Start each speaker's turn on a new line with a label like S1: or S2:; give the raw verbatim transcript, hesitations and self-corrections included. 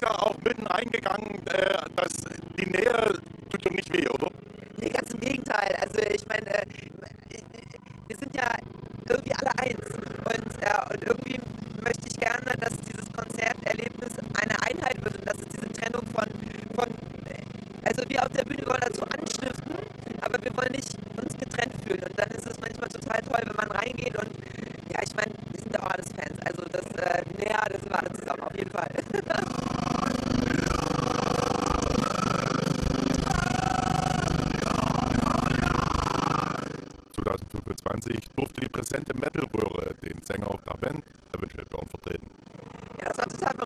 S1: ja auch mitten eingegangen, äh, dass die Nähe tut doch nicht weh, oder?
S2: Nee, ganz im Gegenteil. Also ich meine, äh, wir sind ja irgendwie alle eins. Und, äh, und irgendwie möchte ich gerne, dass dieses Konzerterlebnis eine Einheit wird und dass es diese Trennung von, von also wir auf der Bühne wollen dazu anstiften, aber wir wollen nicht uns getrennt fühlen. Und dann ist es manchmal total toll, wenn man reingeht und ja, ich meine, wir sind ja auch alles Fans. Also das, äh, ja, das sind wir alle zusammen, auf jeden Fall.
S1: zwanzig fünfundzwanzig durfte die präsente Metal-Röhre den Sänger der Band, der Wünschel